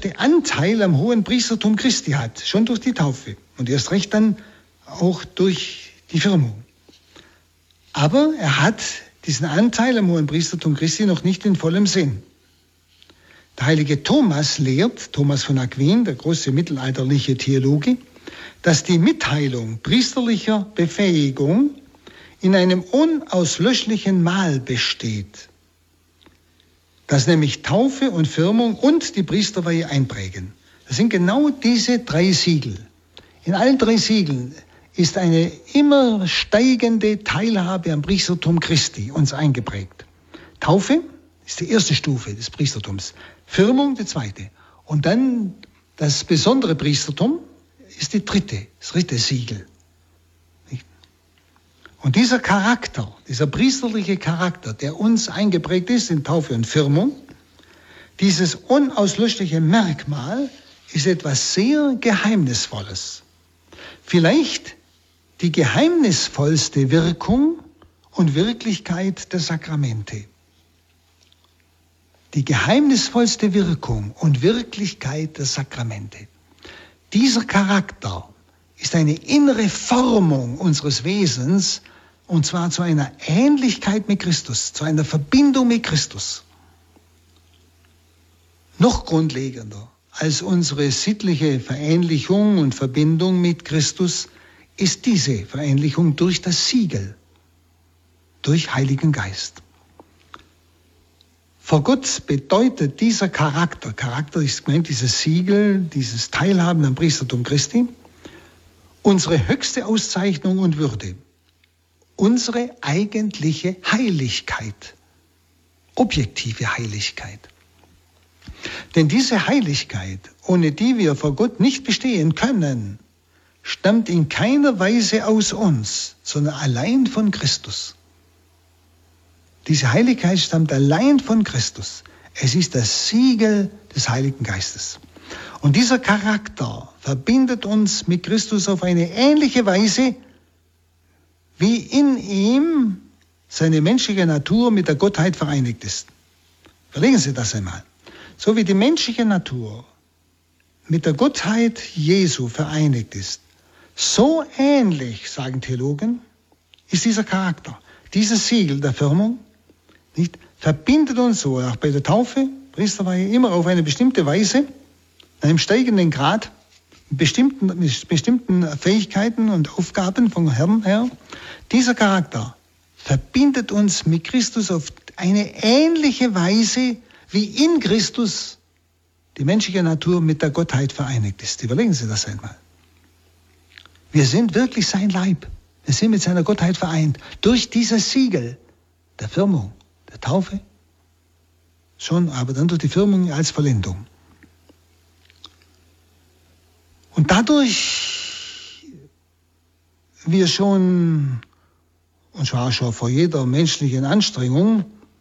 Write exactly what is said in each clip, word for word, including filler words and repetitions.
direkte Anteil am hohen Priestertum Christi hat, schon durch die Taufe und erst recht dann auch durch die Firmung. Aber er hat diesen Anteil am hohen Priestertum Christi noch nicht in vollem Sinn. Der heilige Thomas lehrt, Thomas von Aquin, der große mittelalterliche Theologe, dass die Mitteilung priesterlicher Befähigung in einem unauslöschlichen Mahl besteht, das nämlich Taufe und Firmung und die Priesterweihe einprägen. Das sind genau diese drei Siegel. In allen drei Siegeln ist eine immer steigende Teilhabe am Priestertum Christi uns eingeprägt. Taufe ist die erste Stufe des Priestertums, Firmung die zweite. Und dann das besondere Priestertum ist die dritte, das dritte Siegel. Und dieser Charakter, dieser priesterliche Charakter, der uns eingeprägt ist in Taufe und Firmung, dieses unauslöschliche Merkmal ist etwas sehr Geheimnisvolles. Vielleicht die geheimnisvollste Wirkung und Wirklichkeit der Sakramente. Die geheimnisvollste Wirkung und Wirklichkeit der Sakramente. Dieser Charakter ist eine innere Formung unseres Wesens, und zwar zu einer Ähnlichkeit mit Christus, zu einer Verbindung mit Christus. Noch grundlegender als unsere sittliche Verähnlichung und Verbindung mit Christus ist diese Verähnlichung durch das Siegel, durch Heiligen Geist. Vor Gott bedeutet dieser Charakter, Charakter ist gemeint, dieses Siegel, dieses Teilhaben am Priestertum Christi, unsere höchste Auszeichnung und Würde, unsere eigentliche Heiligkeit, objektive Heiligkeit. Denn diese Heiligkeit, ohne die wir vor Gott nicht bestehen können, stammt in keiner Weise aus uns, sondern allein von Christus. Diese Heiligkeit stammt allein von Christus. Es ist das Siegel des Heiligen Geistes. Und dieser Charakter verbindet uns mit Christus auf eine ähnliche Weise, wie in ihm seine menschliche Natur mit der Gottheit vereinigt ist. Überlegen Sie das einmal. So wie die menschliche Natur mit der Gottheit Jesu vereinigt ist, so ähnlich, sagen Theologen, ist dieser Charakter. Dieses Siegel der Firmung nicht, verbindet uns so, auch bei der Taufe, Priesterweihe, immer auf eine bestimmte Weise, einem steigenden Grad, mit bestimmten, mit bestimmten Fähigkeiten und Aufgaben vom Herrn her. Dieser Charakter verbindet uns mit Christus auf eine ähnliche Weise, wie in Christus die menschliche Natur mit der Gottheit vereinigt ist. Überlegen Sie das einmal. Wir sind wirklich sein Leib. Wir sind mit seiner Gottheit vereint. Durch dieses Siegel der Firmung, der Taufe, schon, aber dann durch die Firmung als Vollendung. Und dadurch wir schon, und zwar schon vor jeder menschlichen Anstrengung,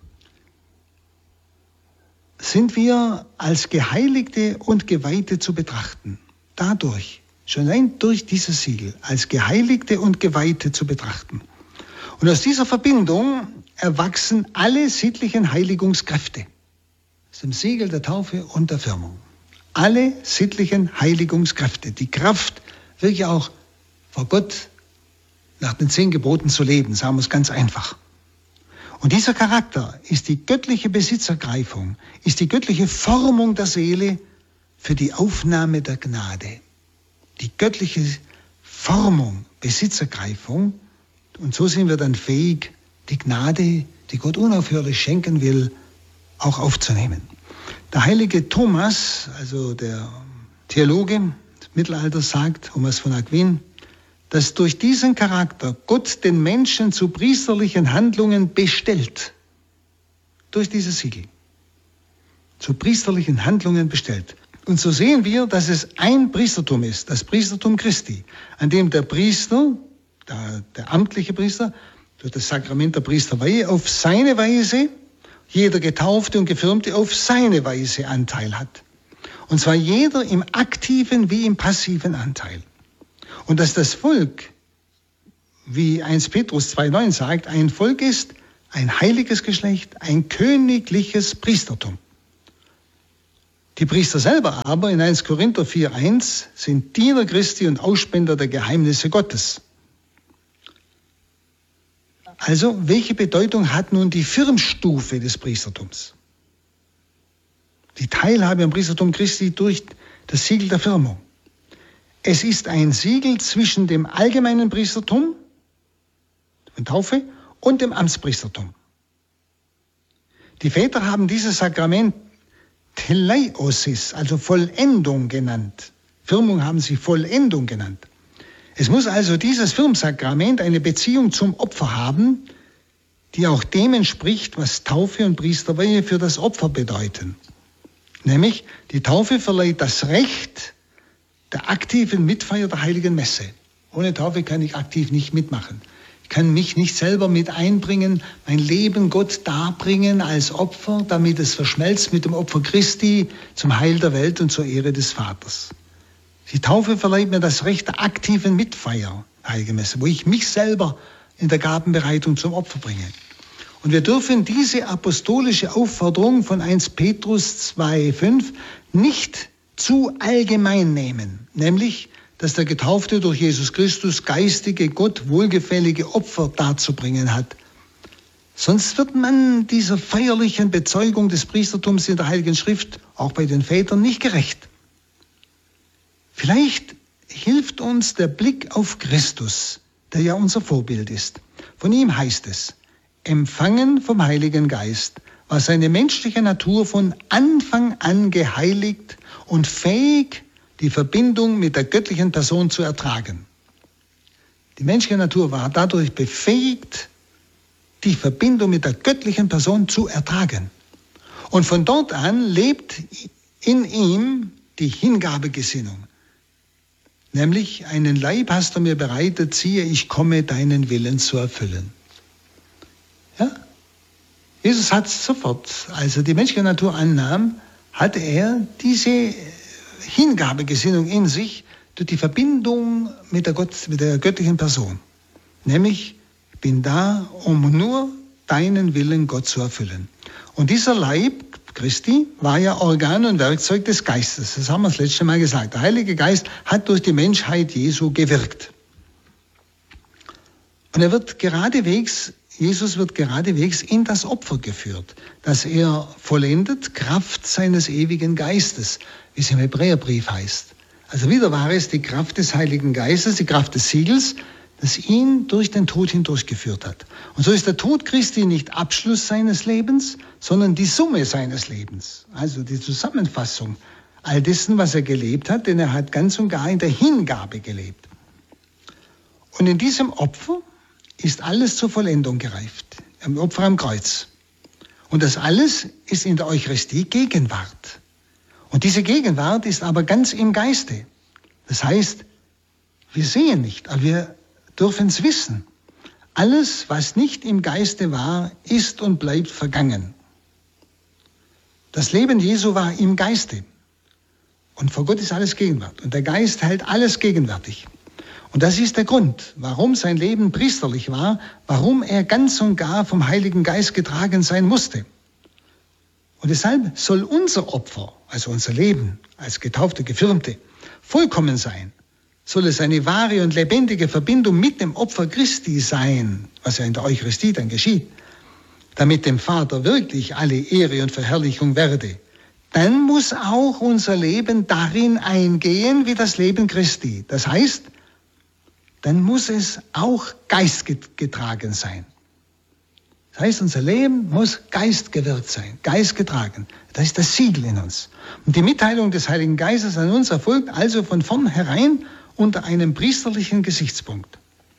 sind wir als Geheiligte und Geweihte zu betrachten. Dadurch, schon allein durch dieses Siegel, als Geheiligte und Geweihte zu betrachten. Und aus dieser Verbindung erwachsen alle sittlichen Heiligungskräfte. Aus dem Siegel der Taufe und der Firmung. Alle sittlichen Heiligungskräfte. Die Kraft, wirklich auch vor Gott nach den zehn Geboten zu leben, sagen wir es ganz einfach. Und dieser Charakter ist die göttliche Besitzergreifung, ist die göttliche Formung der Seele für die Aufnahme der Gnade. Die göttliche Formung, Besitzergreifung. Und so sind wir dann fähig, die Gnade, die Gott unaufhörlich schenken will, auch aufzunehmen. Der heilige Thomas, also der Theologe des Mittelalters, sagt, Thomas von Aquin, dass durch diesen Charakter Gott den Menschen zu priesterlichen Handlungen bestellt. Durch dieses Siegel. Zu priesterlichen Handlungen bestellt. Und so sehen wir, dass es ein Priestertum ist, das Priestertum Christi, an dem der Priester, der, der amtliche Priester, durch das Sakrament der Priesterweihe auf seine Weise, jeder Getaufte und Gefirmte auf seine Weise Anteil hat. Und zwar jeder im aktiven wie im passiven Anteil. Und dass das Volk, wie erster Petrus zwei neun sagt, ein Volk ist, ein heiliges Geschlecht, ein königliches Priestertum. Die Priester selber aber in erster Korinther vier eins sind Diener Christi und Ausspender der Geheimnisse Gottes. Also, welche Bedeutung hat nun die Firmstufe des Priestertums? Die Teilhabe am Priestertum Christi durch das Siegel der Firmung. Es ist ein Siegel zwischen dem allgemeinen Priestertum von Taufe und dem Amtspriestertum. Die Väter haben dieses Sakrament Teleiosis, also Vollendung genannt. Firmung haben sie Vollendung genannt. Es muss also dieses Firmsakrament eine Beziehung zum Opfer haben, die auch dem entspricht, was Taufe und Priesterweihe für das Opfer bedeuten. Nämlich, die Taufe verleiht das Recht der aktiven Mitfeier der Heiligen Messe. Ohne Taufe kann ich aktiv nicht mitmachen. Ich kann mich nicht selber mit einbringen, mein Leben Gott darbringen als Opfer, damit es verschmelzt mit dem Opfer Christi zum Heil der Welt und zur Ehre des Vaters. Die Taufe verleiht mir das Recht der aktiven Mitfeier der Heiligen Messe, wo ich mich selber in der Gabenbereitung zum Opfer bringe. Und wir dürfen diese apostolische Aufforderung von erster Petrus zwei fünf nicht zu allgemein nehmen, nämlich, dass der Getaufte durch Jesus Christus geistige, Gott wohlgefällige Opfer darzubringen hat. Sonst wird man dieser feierlichen Bezeugung des Priestertums in der Heiligen Schrift, auch bei den Vätern, nicht gerecht. Vielleicht hilft uns der Blick auf Christus, der ja unser Vorbild ist. Von ihm heißt es, empfangen vom Heiligen Geist, war seine menschliche Natur von Anfang an geheiligt und fähig, die Verbindung mit der göttlichen Person zu ertragen. Die menschliche Natur war dadurch befähigt, die Verbindung mit der göttlichen Person zu ertragen. Und von dort an lebt in ihm die Hingabegesinnung. Nämlich, einen Leib hast du mir bereitet, siehe, ich komme, deinen Willen zu erfüllen. Ja? Jesus hat sofort, als er die menschliche Natur annahm, hatte er diese Hingabegesinnung in sich durch die Verbindung mit der, Gott, mit der göttlichen Person. Nämlich, ich bin da, um nur deinen Willen, Gott, zu erfüllen. Und dieser Leib Christi war ja Organ und Werkzeug des Geistes. Das haben wir das letzte Mal gesagt. Der Heilige Geist hat durch die Menschheit Jesu gewirkt. Und er wird geradewegs, Jesus wird geradewegs in das Opfer geführt, das er vollendet, Kraft seines ewigen Geistes, wie es im Hebräerbrief heißt. Also wieder war es die Kraft des Heiligen Geistes, die Kraft des Siegels, das ihn durch den Tod hindurchgeführt hat. Und so ist der Tod Christi nicht Abschluss seines Lebens, sondern die Summe seines Lebens. Also die Zusammenfassung all dessen, was er gelebt hat, denn er hat ganz und gar in der Hingabe gelebt. Und in diesem Opfer ist alles zur Vollendung gereift, im Opfer am Kreuz. Und das alles ist in der Eucharistie Gegenwart. Und diese Gegenwart ist aber ganz im Geiste. Das heißt, wir sehen nicht, aber wir dürfen es wissen. Alles, was nicht im Geiste war, ist und bleibt vergangen. Das Leben Jesu war im Geiste. Und vor Gott ist alles Gegenwart. Und der Geist hält alles gegenwärtig. Und das ist der Grund, warum sein Leben priesterlich war, warum er ganz und gar vom Heiligen Geist getragen sein musste. Und deshalb soll unser Opfer, also unser Leben als getaufte, Gefirmte, vollkommen sein. Soll es eine wahre und lebendige Verbindung mit dem Opfer Christi sein, was ja in der Eucharistie dann geschieht, damit dem Vater wirklich alle Ehre und Verherrlichung werde, dann muss auch unser Leben darin eingehen wie das Leben Christi. Das heißt, dann muss es auch geistgetragen sein. Das heißt, unser Leben muss geistgewirkt sein, geistgetragen. Das ist das Siegel in uns. Und die Mitteilung des Heiligen Geistes an uns erfolgt also von vornherein unter einem priesterlichen Gesichtspunkt.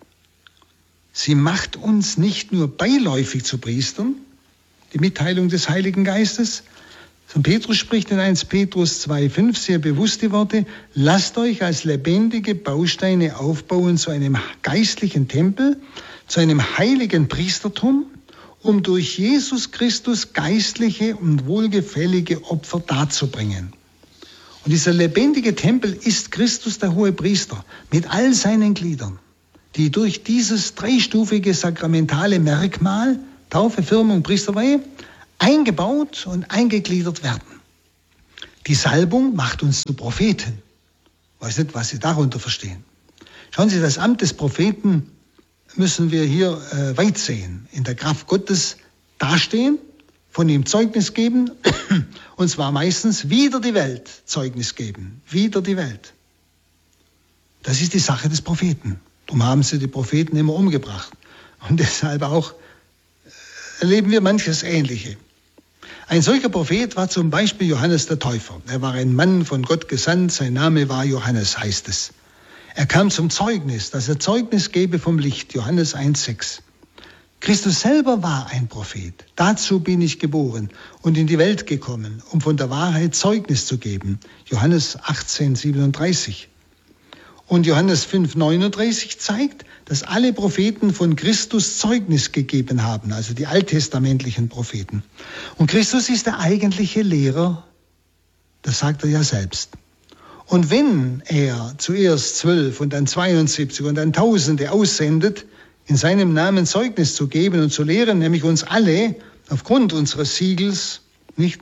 Sie macht uns nicht nur beiläufig zu Priestern, die Mitteilung des Heiligen Geistes, sondern Petrus spricht in erster Petrus zwei fünf sehr bewusst die Worte, lasst euch als lebendige Bausteine aufbauen zu einem geistlichen Tempel, zu einem heiligen Priestertum, um durch Jesus Christus geistliche und wohlgefällige Opfer darzubringen. Und dieser lebendige Tempel ist Christus, der hohe Priester, mit all seinen Gliedern, die durch dieses dreistufige sakramentale Merkmal, Taufe, Firmung, Priesterweihe, eingebaut und eingegliedert werden. Die Salbung macht uns zu Propheten. Ich weiß nicht, was Sie darunter verstehen. Schauen Sie, das Amt des Propheten müssen wir hier äh, weit sehen. In der Kraft Gottes dastehen, von ihm Zeugnis geben, und zwar meistens wider die Welt Zeugnis geben. Wider die Welt. Das ist die Sache des Propheten. Darum haben sie die Propheten immer umgebracht. Und deshalb auch erleben wir manches Ähnliche. Ein solcher Prophet war zum Beispiel Johannes der Täufer. Er war ein Mann von Gott gesandt, sein Name war Johannes, heißt es. Er kam zum Zeugnis, dass er Zeugnis gebe vom Licht, Johannes eins sechs. Christus selber war ein Prophet. Dazu bin ich geboren und in die Welt gekommen, um von der Wahrheit Zeugnis zu geben, Johannes achtzehn siebenunddreißig. Und Johannes fünf neununddreißig zeigt, dass alle Propheten von Christus Zeugnis gegeben haben, also die alttestamentlichen Propheten. Und Christus ist der eigentliche Lehrer, das sagt er ja selbst. Und wenn er zuerst zwölf und dann zweiundsiebzig und dann Tausende aussendet, in seinem Namen Zeugnis zu geben und zu lehren, nämlich uns alle aufgrund unseres Siegels, nicht,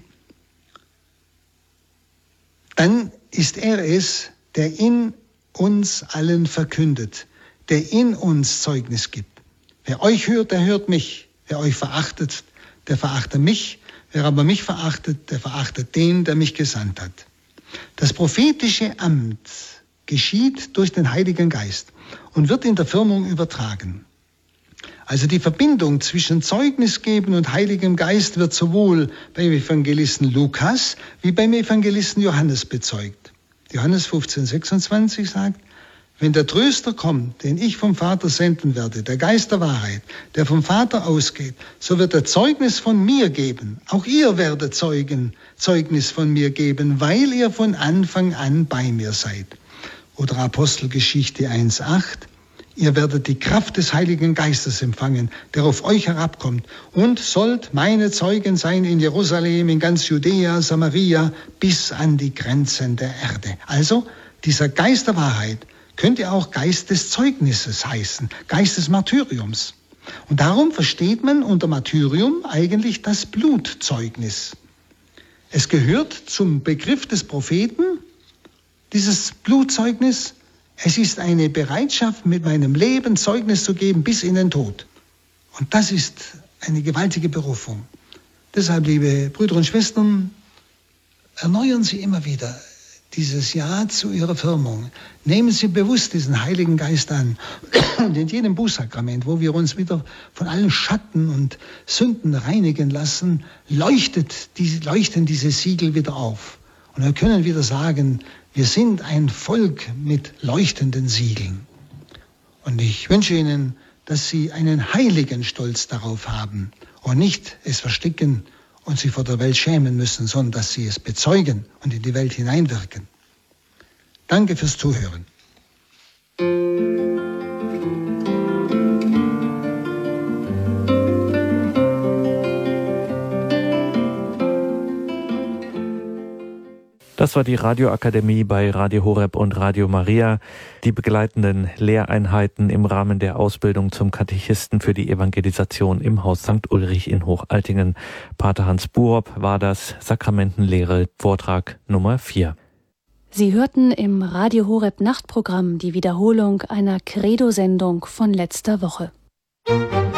dann ist er es, der in uns allen verkündet, der in uns Zeugnis gibt. Wer euch hört, der hört mich. Wer euch verachtet, der verachtet mich. Wer aber mich verachtet, der verachtet den, der mich gesandt hat. Das prophetische Amt geschieht durch den Heiligen Geist und wird in der Firmung übertragen. Also die Verbindung zwischen Zeugnis geben und Heiligem Geist wird sowohl beim Evangelisten Lukas wie beim Evangelisten Johannes bezeugt. Johannes fünfzehn sechsundzwanzig sagt, wenn der Tröster kommt, den ich vom Vater senden werde, der Geist der Wahrheit, der vom Vater ausgeht, so wird er Zeugnis von mir geben. Auch ihr werdet Zeugen, Zeugnis von mir geben, weil ihr von Anfang an bei mir seid. Oder Apostelgeschichte eins acht, ihr werdet die Kraft des Heiligen Geistes empfangen, der auf euch herabkommt, und sollt meine Zeugen sein in Jerusalem, in ganz Judäa, Samaria, bis an die Grenzen der Erde. Also, dieser Geist der Wahrheit könnte auch Geist des Zeugnisses heißen, Geist des Martyriums. Und darum versteht man unter Martyrium eigentlich das Blutzeugnis. Es gehört zum Begriff des Propheten, dieses Blutzeugnis. Es ist eine Bereitschaft, mit meinem Leben Zeugnis zu geben bis in den Tod. Und das ist eine gewaltige Berufung. Deshalb, liebe Brüder und Schwestern, erneuern Sie immer wieder dieses Ja zu Ihrer Firmung. Nehmen Sie bewusst diesen Heiligen Geist an. Und in jedem Bußsakrament, wo wir uns wieder von allen Schatten und Sünden reinigen lassen, leuchtet die, leuchten diese Siegel wieder auf. Und wir können wieder sagen, wir sind ein Volk mit leuchtenden Siegeln. Und ich wünsche Ihnen, dass Sie einen heiligen Stolz darauf haben und nicht es verstecken und sich vor der Welt schämen müssen, sondern dass Sie es bezeugen und in die Welt hineinwirken. Danke fürs Zuhören. Das war die Radioakademie bei Radio Horeb und Radio Maria. Die begleitenden Lehreinheiten im Rahmen der Ausbildung zum Katechisten für die Evangelisation im Haus Sankt Ulrich in Hochaltingen. Pater Hans Buob war das, Sakramentenlehre, Vortrag Nummer vier. Sie hörten im Radio Horeb Nachtprogramm die Wiederholung einer Credo-Sendung von letzter Woche.